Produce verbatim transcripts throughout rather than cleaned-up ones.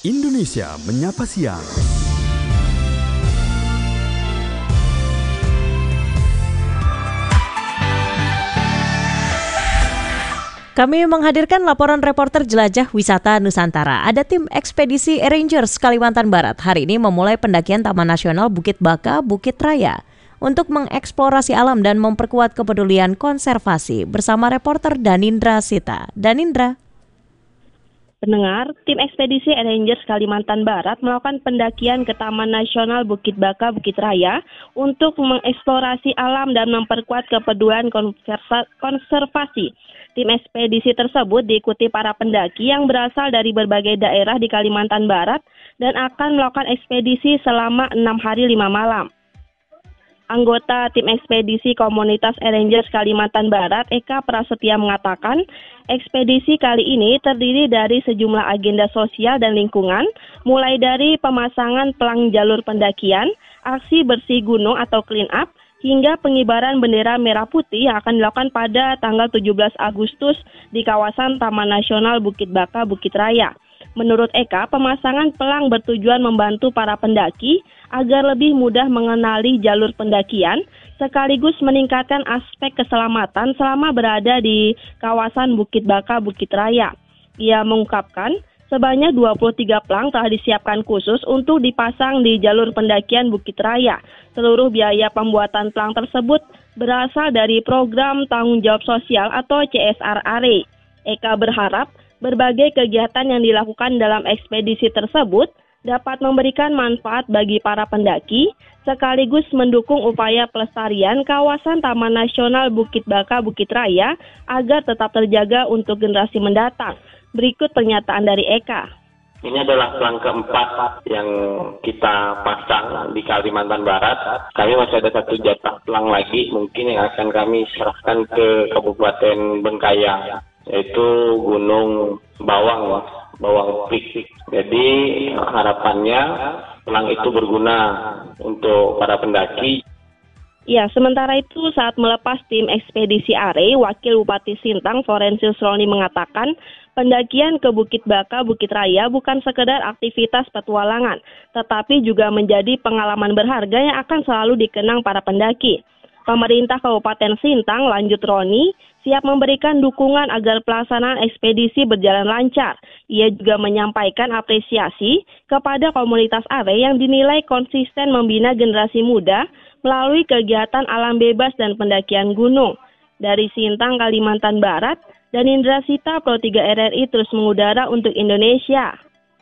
Indonesia Menyapa Siang. Kami menghadirkan laporan reporter jelajah wisata Nusantara. Ada tim ekspedisi Rangers Kalimantan Barat hari ini memulai pendakian Taman Nasional Bukit Baka, Bukit Raya untuk mengeksplorasi alam dan memperkuat kepedulian konservasi bersama reporter Danindra Sita. Danindra. Pendengar, tim ekspedisi Rangers Kalimantan Barat melakukan pendakian ke Taman Nasional Bukit Baka, Bukit Raya untuk mengeksplorasi alam dan memperkuat kepedulian konservasi. Tim ekspedisi tersebut diikuti para pendaki yang berasal dari berbagai daerah di Kalimantan Barat dan akan melakukan ekspedisi selama enam hari lima malam. Anggota tim ekspedisi komunitas Rangers Kalimantan Barat, Eka Prasetya mengatakan, ekspedisi kali ini terdiri dari sejumlah agenda sosial dan lingkungan, mulai dari pemasangan pelang jalur pendakian, aksi bersih gunung atau clean up, hingga pengibaran bendera merah putih yang akan dilakukan pada tanggal tujuh belas Agustus di kawasan Taman Nasional Bukit Baka, Bukit Raya. Menurut Eka, pemasangan pelang bertujuan membantu para pendaki agar lebih mudah mengenali jalur pendakian, sekaligus meningkatkan aspek keselamatan selama berada di kawasan Bukit Baka, Bukit Raya. Ia mengungkapkan, sebanyak dua puluh tiga pelang telah disiapkan khusus untuk dipasang di jalur pendakian Bukit Raya. Seluruh biaya pembuatan pelang tersebut berasal dari program tanggung jawab sosial atau C S R A R E. Eka berharap berbagai kegiatan yang dilakukan dalam ekspedisi tersebut dapat memberikan manfaat bagi para pendaki, sekaligus mendukung upaya pelestarian kawasan Taman Nasional Bukit Baka, Bukit Raya agar tetap terjaga untuk generasi mendatang. Berikut pernyataan dari Eka. Ini adalah pelang keempat yang kita pasang di Kalimantan Barat. Kami masih ada satu jatah pelang lagi mungkin yang akan kami serahkan ke Kabupaten Bengkayang, yaitu Gunung Bawang, Bawang Peak. Jadi harapannya pelang itu berguna untuk para pendaki. Ya, sementara itu saat melepas tim ekspedisi A R E, Wakil Bupati Sintang Florensius Roni mengatakan pendakian ke Bukit Baka, Bukit Raya bukan sekedar aktivitas petualangan, tetapi juga menjadi pengalaman berharga yang akan selalu dikenang para pendaki. Pemerintah Kabupaten Sintang, lanjut Roni, siap memberikan dukungan agar pelaksanaan ekspedisi berjalan lancar. Ia juga menyampaikan apresiasi kepada komunitas A R E yang dinilai konsisten membina generasi muda melalui kegiatan alam bebas dan pendakian gunung. Dari Sintang, Kalimantan Barat, Danindra Sita, Pro tiga R R I terus mengudara untuk Indonesia.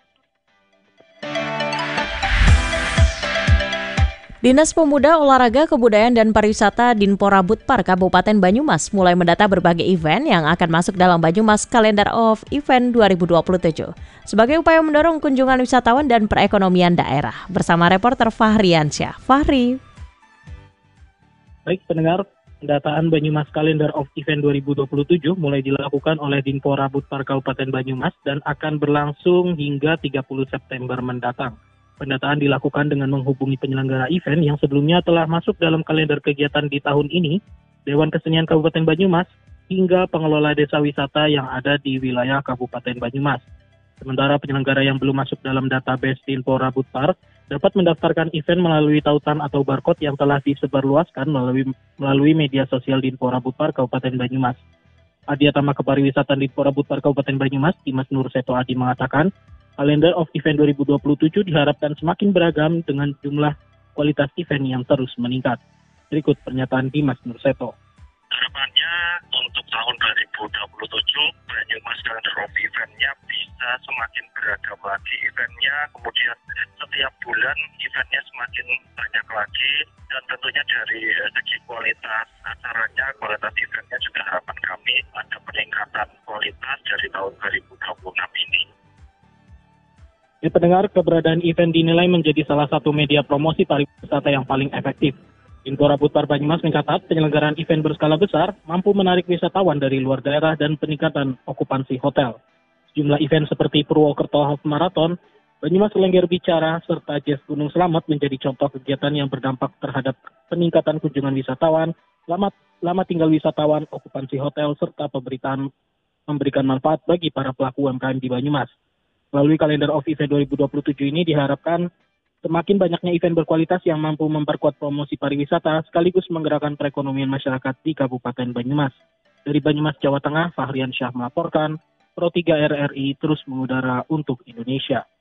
Dinas Pemuda, Olahraga, Kebudayaan, dan Pariwisata Dinpora Budpar Kabupaten Banyumas mulai mendata berbagai event yang akan masuk dalam Banyumas Calendar of Event dua ribu dua puluh tujuh sebagai upaya mendorong kunjungan wisatawan dan perekonomian daerah. Bersama reporter Fahriansyah. Fahri. Baik pendengar, pendataan Banyumas Calendar of Event dua ribu dua puluh tujuh mulai dilakukan oleh Dinpora Budpar Kabupaten Banyumas dan akan berlangsung hingga tiga puluh September mendatang. Pendataan dilakukan dengan menghubungi penyelenggara event yang sebelumnya telah masuk dalam kalender kegiatan di tahun ini, Dewan Kesenian Kabupaten Banyumas, hingga pengelola desa wisata yang ada di wilayah Kabupaten Banyumas. Sementara penyelenggara yang belum masuk dalam database Dinpora Budpar dapat mendaftarkan event melalui tautan atau barcode yang telah disebarluaskan melalui, melalui media sosial Dinpora Budpar Kabupaten Banyumas. Adiatama Kepariwisataan Dinpora Budpar Kabupaten Banyumas, Dimas Nur Seto Adi mengatakan, Kalender of Event dua ribu dua puluh tujuh diharapkan semakin beragam dengan jumlah kualitas event yang terus meningkat. Berikut pernyataan Dimas Nurseto. Harapannya untuk tahun dua ribu dua puluh tujuh, Banyumas Calendar of Event-nya bisa semakin beragam lagi eventnya, kemudian setiap bulan eventnya semakin banyak lagi, dan tentunya dari segi kualitas acaranya, kualitas eventnya juga harapan kami ada peningkatan kualitas dari tahun dua ribu dua puluh enam ini. Di pendengar, keberadaan event dinilai menjadi salah satu media promosi pariwisata yang paling efektif. Dinpora Budpar Banyumas mencatat penyelenggaraan event berskala besar mampu menarik wisatawan dari luar daerah dan peningkatan okupansi hotel. Sejumlah event seperti Purwokerto Half Marathon, Banyumas Lengger Bicara, serta Jazz Gunung Slamet menjadi contoh kegiatan yang berdampak terhadap peningkatan kunjungan wisatawan, lama, lama tinggal wisatawan, okupansi hotel, serta pemberitaan memberikan manfaat bagi para pelaku U M K M di Banyumas. Melalui kalender of event dua ribu dua puluh tujuh ini diharapkan semakin banyaknya event berkualitas yang mampu memperkuat promosi pariwisata sekaligus menggerakkan perekonomian masyarakat di Kabupaten Banyumas. Dari Banyumas, Jawa Tengah, Fahrian Syah melaporkan, Pro tiga R R I terus mengudara untuk Indonesia.